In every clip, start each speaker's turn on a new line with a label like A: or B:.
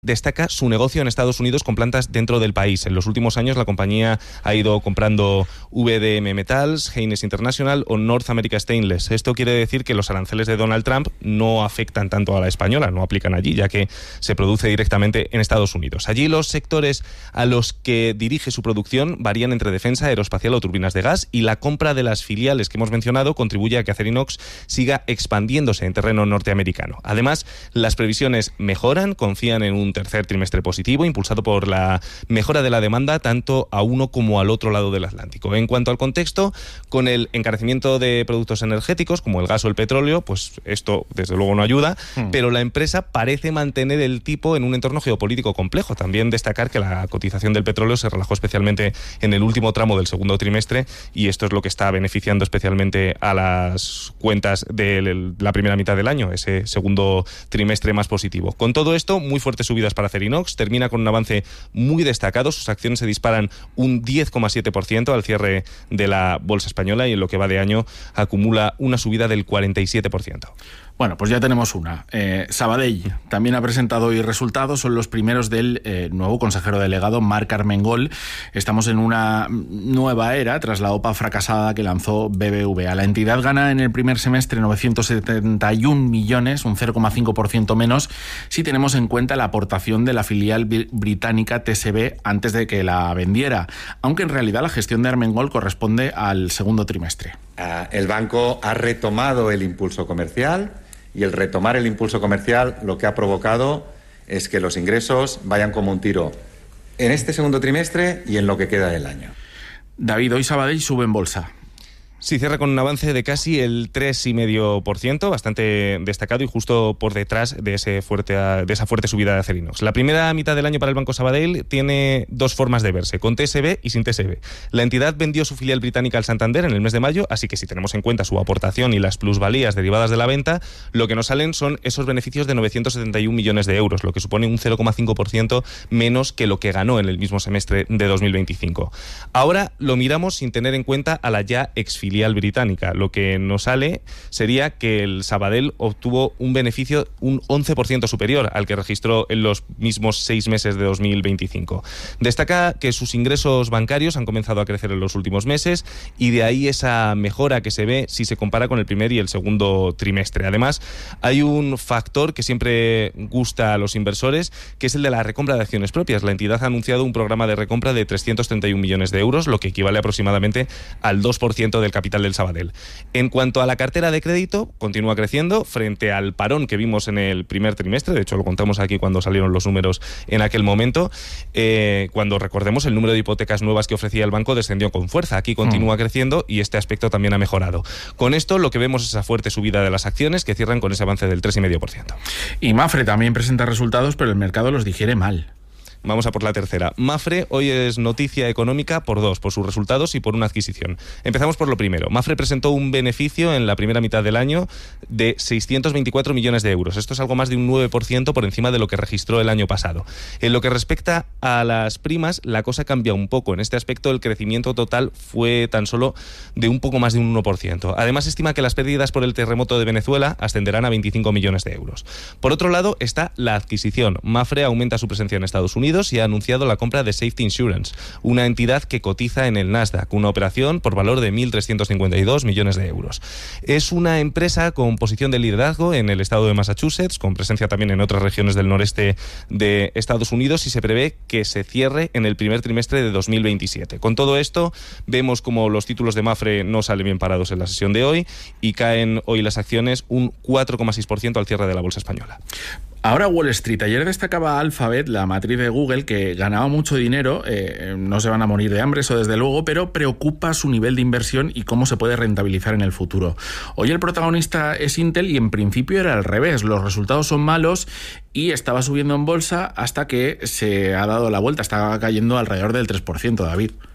A: destaca su negocio en Estados Unidos con plantas dentro del país. En los últimos años la compañía ha ido comprando VDM Metals, Haynes International o North America Stainless. Esto quiere decir que los aranceles de Donald Trump no afectan tanto a la española, no aplican allí, ya que se produce directamente en Estados Unidos. Allí los sectores a los que dirige su producción varían entre defensa, aeroespacial o turbinas de gas, y la compra de las filiales que hemos mencionado contribuye a que Acerinox siga expandiéndose en terreno norteamericano. Además, las previsiones mejoran, confían en un tercer trimestre positivo, impulsado por la mejora de la demanda tanto a uno como al otro lado del Atlántico. En cuanto al contexto, con el encarecimiento de productos energéticos como el gas o el petróleo, pues esto desde luego no ayuda, pero la empresa parece mantener el tipo en un entorno geopolítico complejo. También destacar que la cotización del petróleo se relajó especialmente en el último tramo del segundo trimestre, y esto es lo que está beneficiando especialmente a las cuentas de la primera mitad del año, ese segundo trimestre más positivo. Con todo esto, muy fuertes subidas para Acerinox, termina con un avance muy destacado, sus acciones se disparan un 10,7% al cierre de la bolsa española y en lo que va de año acumula una subida del 47%.
B: Bueno, pues ya tenemos una. Sabadell también ha presentado hoy resultados, son los primeros del nuevo consejero delegado, Marc Armengol. Estamos en una nueva era tras la OPA fracasada que lanzó BBVA. La entidad gana en el primer semestre 971 millones, un 0,5% menos, si tenemos en cuenta la aportación de la filial británica TSB antes de que la vendiera, aunque en realidad la gestión de Armengol corresponde al segundo trimestre.
C: El banco ha retomado el impulso comercial, y el retomar el impulso comercial lo que ha provocado es que los ingresos vayan como un tiro en este segundo trimestre y en lo que queda del año.
B: David, hoy Sabadell sube en bolsa.
A: Sí, cierra con un avance de casi el 3,5%, bastante destacado y justo por detrás de esa fuerte subida de Acerinox. La primera mitad del año para el Banco Sabadell tiene dos formas de verse, con TSB y sin TSB. La entidad vendió su filial británica al Santander en el mes de mayo, así que si tenemos en cuenta su aportación y las plusvalías derivadas de la venta, lo que nos salen son esos beneficios de 971 millones de euros, lo que supone un 0,5% menos que lo que ganó en el mismo semestre de 2025. Ahora lo miramos sin tener en cuenta a la ya exfilial británica. Lo que nos sale sería que el Sabadell obtuvo un beneficio un 11% superior al que registró en los mismos 6 meses de 2025. Destaca que sus ingresos bancarios han comenzado a crecer en los últimos meses y de ahí esa mejora que se ve si se compara con el primer y el segundo trimestre. Además, hay un factor que siempre gusta a los inversores, que es el de la recompra de acciones propias. La entidad ha anunciado un programa de recompra de 331 millones de euros, lo que equivale aproximadamente al 2% del capital del Sabadell. En cuanto a la cartera de crédito, continúa creciendo frente al parón que vimos en el primer trimestre. De hecho, lo contamos aquí cuando salieron los números en aquel momento. Cuando recordemos, el número de hipotecas nuevas que ofrecía el banco descendió con fuerza. Aquí continúa creciendo y este aspecto también ha mejorado. Con esto, lo que vemos es esa fuerte subida de las acciones que cierran con ese avance del 3,5%.
B: Y Mapfre también presenta resultados, pero el mercado los digiere mal.
A: Vamos a por la tercera. Mapfre hoy es noticia económica por dos, por sus resultados y por una adquisición. Empezamos por lo primero. Mapfre presentó un beneficio en la primera mitad del año de 624 millones de euros. Esto es algo más de un 9% por encima de lo que registró el año pasado. En lo que respecta a las primas, la cosa cambia un poco. En este aspecto, el crecimiento total fue tan solo de un poco más de un 1%. Además, estima que las pérdidas por el terremoto de Venezuela ascenderán a 25 millones de euros. Por otro lado, está la adquisición. Mapfre aumenta su presencia en Estados Unidos y ha anunciado la compra de Safety Insurance, una entidad que cotiza en el Nasdaq, una operación por valor de 1.352 millones de euros. Es una empresa con posición de liderazgo en el estado de Massachusetts, con presencia también en otras regiones del noreste de Estados Unidos, y se prevé que se cierre en el primer trimestre de 2027. Con todo esto, vemos como los títulos de Mapfre no salen bien parados en la sesión de hoy y caen hoy las acciones un 4,6% al cierre de la bolsa española.
B: Ahora Wall Street. Ayer destacaba Alphabet, la matriz de Google, que ganaba mucho dinero, no se van a morir de hambre, eso desde luego, pero preocupa su nivel de inversión y cómo se puede rentabilizar en el futuro. Hoy el protagonista es Intel y en principio era al revés, los resultados son malos y estaba subiendo en bolsa hasta que se ha dado la vuelta, está cayendo alrededor del 3%, David.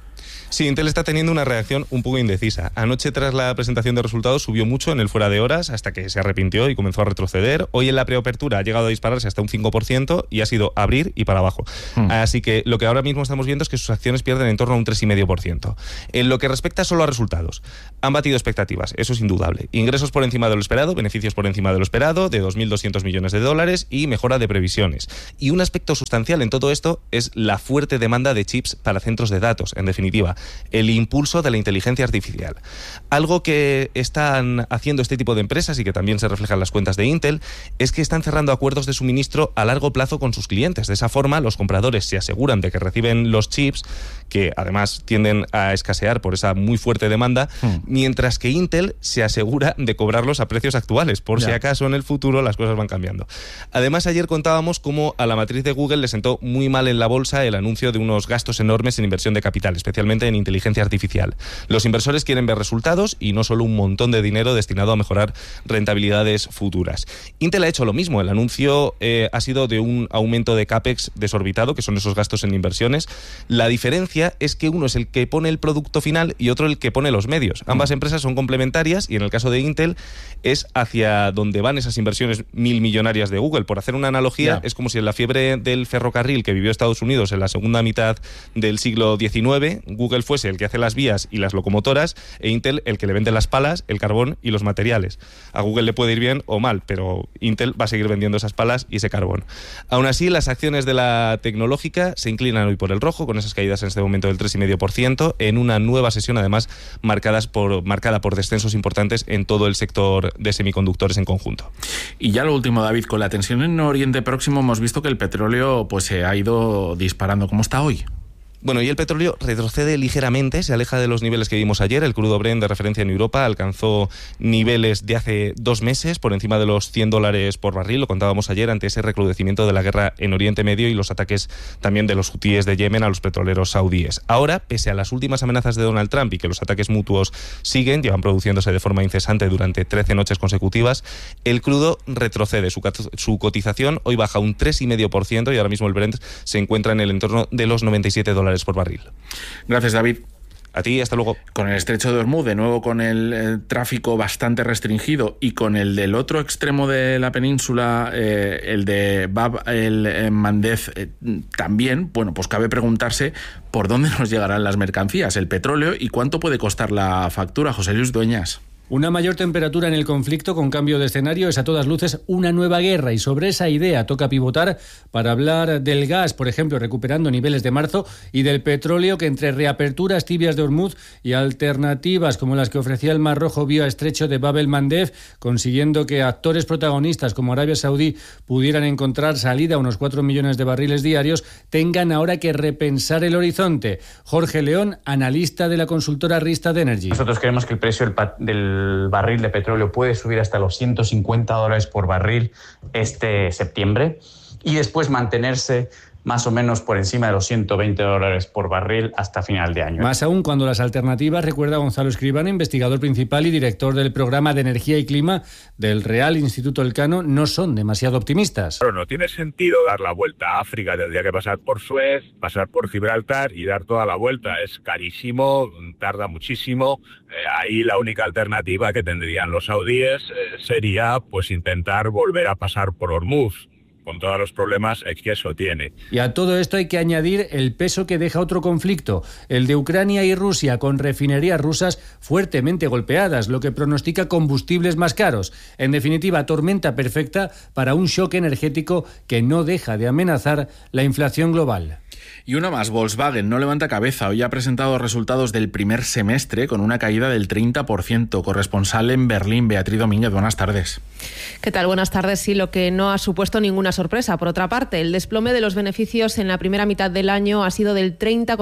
A: Sí, Intel está teniendo una reacción un poco indecisa. Anoche, tras la presentación de resultados, subió mucho en el fuera de horas hasta que se arrepintió y comenzó a retroceder. Hoy en la preapertura ha llegado a dispararse hasta un 5% y ha sido abrir y para abajo. Así que lo que ahora mismo estamos viendo es que sus acciones pierden en torno a un 3,5%. En lo que respecta solo a resultados, han batido expectativas, eso es indudable. Ingresos por encima de lo esperado, beneficios por encima de lo esperado, de 2.200 millones de dólares y mejora de previsiones. Y un aspecto sustancial en todo esto es la fuerte demanda de chips para centros de datos, en definitiva, el impulso de la inteligencia artificial. Algo que están haciendo este tipo de empresas y que también se refleja en las cuentas de Intel es que están cerrando acuerdos de suministro a largo plazo con sus clientes. De esa forma, los compradores se aseguran de que reciben los chips, que además tienden a escasear por esa muy fuerte demanda, mientras que Intel se asegura de cobrarlos a precios actuales, por si acaso en el futuro las cosas van cambiando. Además, ayer contábamos cómo a la matriz de Google le sentó muy mal en la bolsa el anuncio de unos gastos enormes en inversión de capital, especialmente en inteligencia artificial. Los inversores quieren ver resultados y no solo un montón de dinero destinado a mejorar rentabilidades futuras. Intel ha hecho lo mismo. El anuncio ha sido de un aumento de CAPEX desorbitado, que son esos gastos en inversiones. La diferencia es que uno es el que pone el producto final y otro el que pone los medios. Ambas empresas son complementarias y en el caso de Intel es hacia donde van esas inversiones millonarias de Google. Por hacer una analogía, es como si en la fiebre del ferrocarril que vivió Estados Unidos en la segunda mitad del siglo XIX, Google fuese el que hace las vías y las locomotoras e Intel el que le vende las palas, el carbón y los materiales. A Google le puede ir bien o mal, pero Intel va a seguir vendiendo esas palas y ese carbón. Aún así, las acciones de la tecnológica se inclinan hoy por el rojo, con esas caídas en este momento del 3,5%, en una nueva sesión además marcada por descensos importantes en todo el sector de semiconductores en conjunto.
B: Y ya lo último, David, con la tensión en Oriente Próximo hemos visto que el petróleo pues se ha ido disparando. ¿Cómo está hoy?
A: Bueno, y el petróleo retrocede ligeramente, se aleja de los niveles que vimos ayer. El crudo Brent de referencia en Europa alcanzó niveles de hace 2 meses, por encima de los $100 por barril. Lo contábamos ayer ante ese recrudecimiento de la guerra en Oriente Medio y los ataques también de los hutíes de Yemen a los petroleros saudíes. Ahora, pese a las últimas amenazas de Donald Trump y que los ataques mutuos siguen, llevan produciéndose de forma incesante durante 13 noches consecutivas, el crudo retrocede. Su cotización hoy baja un 3,5% y ahora mismo el Brent se encuentra en el entorno de los $97 por barril.
B: Gracias, David.
A: A ti, hasta luego.
B: Con el estrecho de Hormuz, de nuevo con el tráfico bastante restringido y con el del otro extremo de la península, el de Bab el Mandeb también, bueno, pues cabe preguntarse por dónde nos llegarán las mercancías, el petróleo y cuánto puede costar la factura. José Luis Dueñas.
D: Una mayor temperatura en el conflicto con cambio de escenario es a todas luces una nueva guerra y sobre esa idea toca pivotar para hablar del gas, por ejemplo, recuperando niveles de marzo y del petróleo que entre reaperturas tibias de Hormuz y alternativas como las que ofrecía el Mar Rojo vía estrecho de Bab el Mandeb, consiguiendo que actores protagonistas como Arabia Saudí pudieran encontrar salida a unos 4 millones de barriles diarios, tengan ahora que repensar el horizonte. Jorge León, analista de la consultora Rystad Energy.
E: Nosotros creemos que el precio del barril de petróleo puede subir hasta los $150 por barril este septiembre y después mantenerse más o menos por encima de los $120 por barril hasta final de año.
D: Más aún cuando las alternativas, recuerda Gonzalo Escribano, investigador principal y director del programa de Energía y Clima del Real Instituto Elcano, no son demasiado optimistas.
F: Pero no tiene sentido dar la vuelta a África, tendría que pasar por Suez, pasar por Gibraltar y dar toda la vuelta. Es carísimo, tarda muchísimo. Ahí la única alternativa que tendrían los saudíes sería pues intentar volver a pasar por Hormuz, con todos los problemas que eso tiene.
D: Y a todo esto hay que añadir el peso que deja otro conflicto, el de Ucrania y Rusia, con refinerías rusas fuertemente golpeadas, lo que pronostica combustibles más caros. En definitiva, tormenta perfecta para un shock energético que no deja de amenazar la inflación global.
B: Y una más, Volkswagen no levanta cabeza. Hoy ha presentado resultados del primer semestre con una caída del 30%. Corresponsal en Berlín, Beatriz Domínguez, buenas tardes.
G: ¿Qué tal? Buenas tardes. Sí, lo que no ha supuesto ninguna sorpresa. Por otra parte, el desplome de los beneficios en la primera mitad del año ha sido del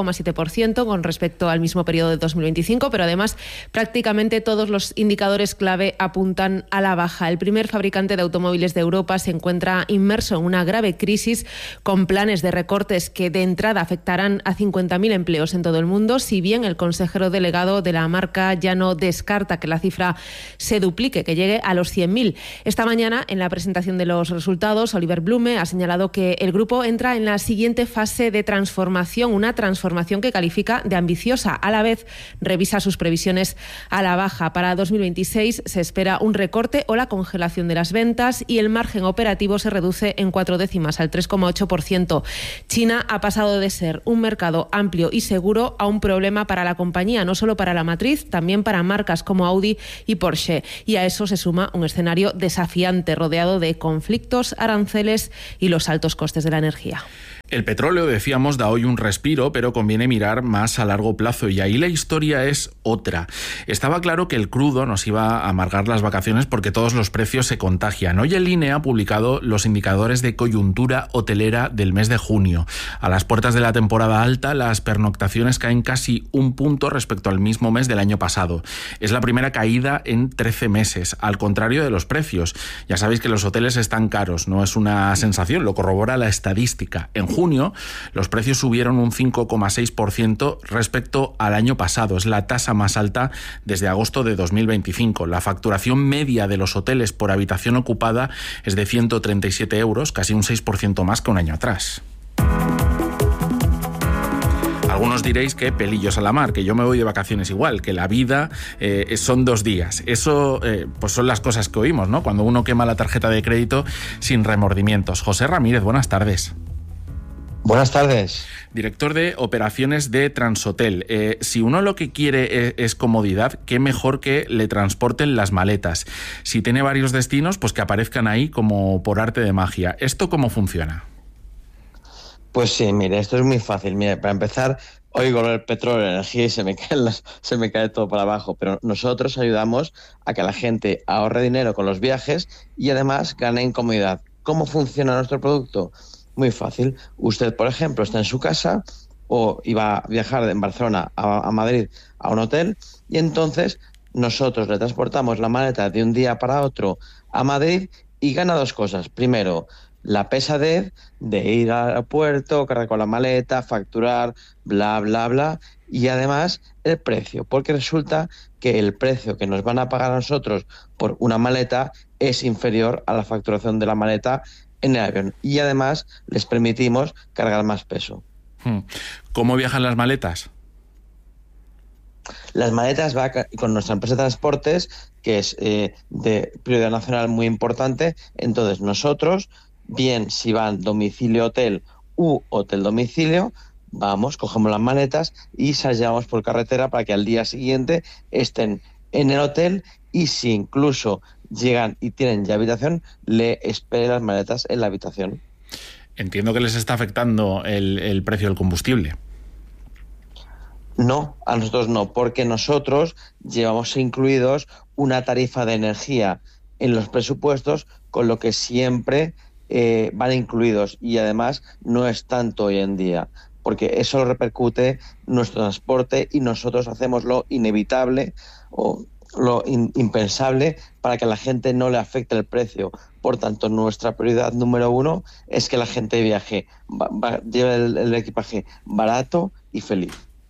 G: 30,7% con respecto al mismo periodo de 2025, pero además prácticamente todos los indicadores clave apuntan a la baja. El primer fabricante de automóviles de Europa se encuentra inmerso en una grave crisis con planes de recortes que de entrada afectarán a 50.000 empleos en todo el mundo, si bien el consejero delegado de la marca ya no descarta que la cifra se duplique, que llegue a los 100.000. Esta mañana, en la presentación de los resultados, Oliver Blume ha señalado que el grupo entra en la siguiente fase de transformación, una transformación que califica de ambiciosa. A la vez, revisa sus previsiones a la baja. Para 2026 se espera un recorte o la congelación de las ventas y el margen operativo se reduce en 4 décimas, al 3,8%. China ha pasado de ser un mercado amplio y seguro a un problema para la compañía, no solo para la matriz, también para marcas como Audi y Porsche. Y a eso se suma un escenario desafiante, rodeado de conflictos, aranceles y los altos costes de la energía.
B: El petróleo, decíamos, da hoy un respiro, pero conviene mirar más a largo plazo, y ahí la historia es otra. Estaba claro que el crudo nos iba a amargar las vacaciones porque todos los precios se contagian. Hoy el INE ha publicado los indicadores de coyuntura hotelera del mes de junio. A las puertas de la temporada alta, las pernoctaciones caen casi un punto respecto al mismo mes del año pasado. Es la primera caída en 13 meses, al contrario de los precios. Ya sabéis que los hoteles están caros, no es una sensación, lo corrobora la estadística. En junio, los precios subieron un 5,6% respecto al año pasado. Es la tasa más alta desde agosto de 2025. La facturación media de los hoteles por habitación ocupada es de 137 euros, casi un 6% más que un año atrás. Algunos diréis que pelillos a la mar, que yo me voy de vacaciones igual, que la vida son 2 días. Eso pues son las cosas que oímos, ¿no? Cuando uno quema la tarjeta de crédito sin remordimientos. José Ramírez, buenas tardes.
H: Buenas tardes.
B: Director de operaciones de Transhotel. Si uno lo que quiere es comodidad, qué mejor que le transporten las maletas. Si tiene varios destinos, pues que aparezcan ahí como por arte de magia. ¿Esto cómo funciona?
H: Pues sí, mire, esto es muy fácil. Mire, para empezar, oigo el petróleo, la energía y se me cae todo para abajo. Pero nosotros ayudamos a que la gente ahorre dinero con los viajes y además gane en comodidad. ¿Cómo funciona nuestro producto? Muy fácil. Usted, por ejemplo, está en su casa o iba a viajar en Barcelona a Madrid a un hotel y entonces nosotros le transportamos la maleta de un día para otro a Madrid y gana 2 cosas. Primero, la pesadez de ir al aeropuerto, cargar con la maleta, facturar, bla, bla, bla, y además el precio, porque resulta que el precio que nos van a pagar a nosotros por una maleta es inferior a la facturación de la maleta en el avión, y además les permitimos cargar más peso.
B: ¿Cómo viajan las maletas?
H: Las maletas van con nuestra empresa de transportes, que es de prioridad nacional muy importante. Entonces nosotros, bien si van domicilio-hotel u hotel-domicilio, vamos, cogemos las maletas y se las llevamos por carretera para que al día siguiente estén en el hotel, y si incluso llegan y tienen ya habitación, le esperen las maletas en la habitación.
B: Entiendo que les está afectando el precio del combustible.
H: No, a nosotros no, porque nosotros llevamos incluidos una tarifa de energía en los presupuestos, con lo que siempre van incluidos, y además no es tanto hoy en día, porque eso lo repercute nuestro transporte y nosotros hacemos lo inevitable o lo impensable para que a la gente no le afecte el precio. Por tanto, nuestra prioridad número 1 es que la gente viaje, lleve el equipaje barato y feliz.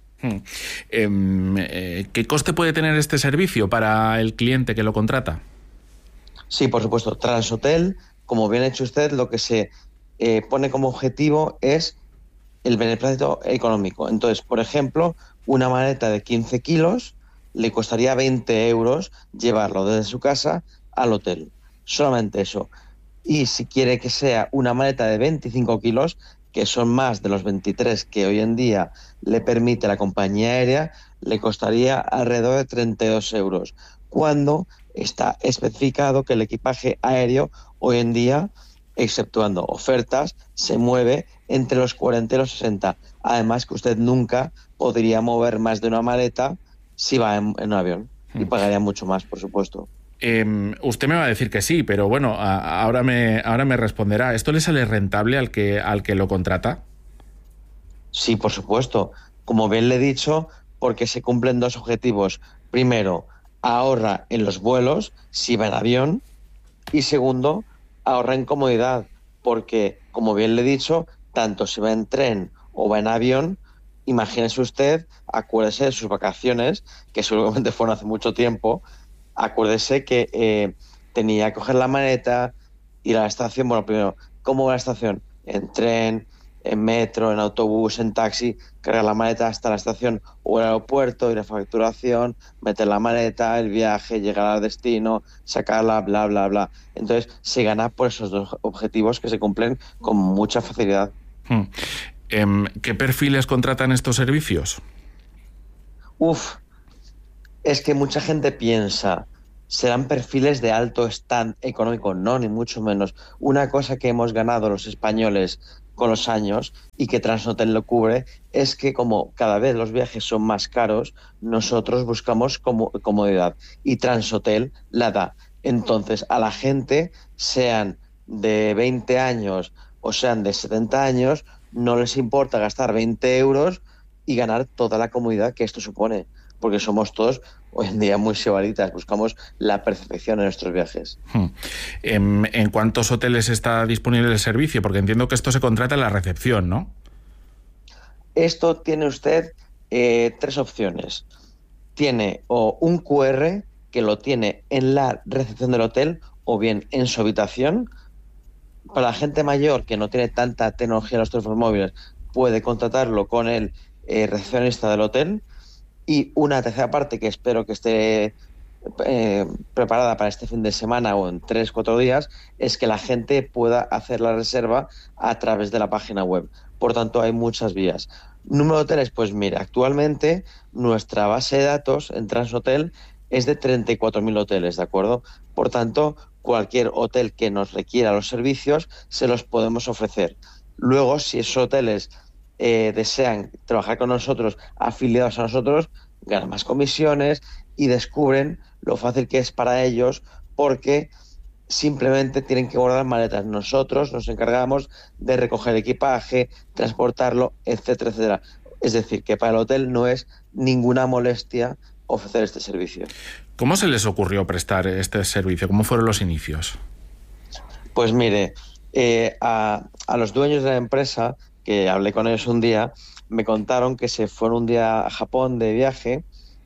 B: ¿Qué coste puede tener este servicio para el cliente que lo contrata?
H: Sí, por supuesto. Transhotel, como bien ha hecho usted, lo que se pone como objetivo es el beneficio económico. Entonces, por ejemplo, una maleta de 15 kilos le costaría 20 euros llevarlo desde su casa al hotel. Solamente eso. Y si quiere que sea una maleta de 25 kilos, que son más de los 23 que hoy en día le permite la compañía aérea, le costaría alrededor de 32 euros, cuando está especificado que el equipaje aéreo hoy en día, exceptuando ofertas, se mueve entre los 40 y los 60. Además que usted nunca podría mover más de una maleta si va en un avión, y pagaría mucho más, por supuesto.
B: Usted me va a decir que sí, pero bueno, ahora me responderá. ¿Esto le sale rentable al que lo contrata?
H: Sí, por supuesto. Como bien le he dicho, porque se cumplen 2 objetivos. Primero, ahorra en los vuelos si va en avión, y segundo, ahorra en comodidad, porque, como bien le he dicho, tanto si va en tren o va en avión, imagínese usted, acuérdese de sus vacaciones, que seguramente fueron hace mucho tiempo, acuérdese que tenía que coger la maleta, ir a la estación. Bueno, primero, ¿cómo va a la estación? En tren, en metro, en autobús, en taxi, cargar la maleta hasta la estación o el aeropuerto, ir a facturación, meter la maleta, el viaje, llegar al destino, sacarla, bla, bla, bla. Entonces, se gana por esos dos objetivos que se cumplen con mucha facilidad.
B: ¿Qué perfiles contratan estos servicios?
H: Es que mucha gente piensa, serán perfiles de alto stand económico. No, ni mucho menos. Una cosa que hemos ganado los españoles con los años y que Transhotel lo cubre es que como cada vez los viajes son más caros, nosotros buscamos comodidad y Transhotel la da. Entonces, a la gente, sean de 20 años o sean de 70 años, no les importa gastar 20 euros y ganar toda la comodidad que esto supone, porque somos todos hoy en día muy sibaritas, buscamos la perfección en nuestros viajes.
B: ¿En cuántos hoteles está disponible el servicio? Porque entiendo que esto se contrata en la recepción, ¿no?
H: Esto tiene usted 3 opciones. Tiene o un QR que lo tiene en la recepción del hotel o bien en su habitación. Para la gente mayor que no tiene tanta tecnología en los teléfonos móviles, puede contratarlo con el recepcionista del hotel. Y una tercera parte que espero que esté preparada para este fin de semana o en 3-4 días es que la gente pueda hacer la reserva a través de la página web. Por tanto, hay muchas vías. Número de hoteles, pues mira, actualmente nuestra base de datos en Transhotel es de 34.000 hoteles, ¿de acuerdo? Por tanto, cualquier hotel que nos requiera los servicios se los podemos ofrecer. Luego, si esos hoteles desean trabajar con nosotros, afiliados a nosotros, ganan más comisiones y descubren lo fácil que es para ellos, porque simplemente tienen que guardar maletas. Nosotros nos encargamos de recoger equipaje, transportarlo, etcétera, etcétera. Es decir, que para el hotel no es ninguna molestia ofrecer este servicio.
B: ¿Cómo se les ocurrió prestar este servicio? ¿Cómo fueron los inicios?
H: Pues mire, a los dueños de la empresa, que hablé con ellos un día, me contaron que se fueron un día a Japón de viaje,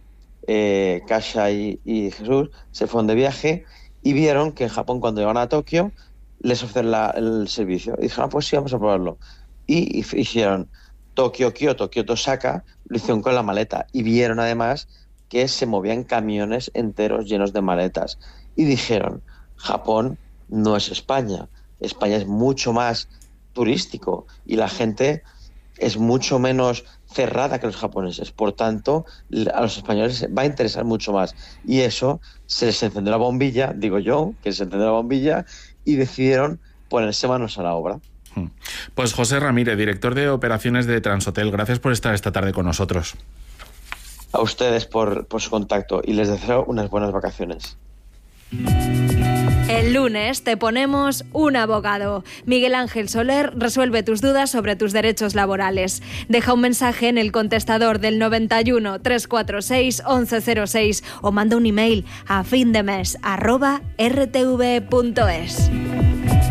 H: Kasha y Jesús se fueron de viaje y vieron que en Japón, cuando llegaron a Tokio, les ofrecen el servicio. Y dijeron, pues sí, vamos a probarlo. Y hicieron Tokio-Kioto, Kioto-Osaka, lo hicieron con la maleta. Y vieron además que se movían camiones enteros llenos de maletas. Y dijeron, Japón no es España. España es mucho más turístico y la gente es mucho menos cerrada que los japoneses. Por tanto, a los españoles va a interesar mucho más. Y eso se les encendió la bombilla, digo yo, que se encendió la bombilla y decidieron ponerse manos a la obra.
B: Pues José Ramírez, director de operaciones de Transhotel, gracias por estar esta tarde con nosotros.
H: A ustedes por su contacto y les deseo unas buenas vacaciones.
I: El lunes te ponemos un abogado. Miguel Ángel Soler resuelve tus dudas sobre tus derechos laborales. Deja un mensaje en el contestador del 91 346 1106 o manda un email a findemes@rtv.es.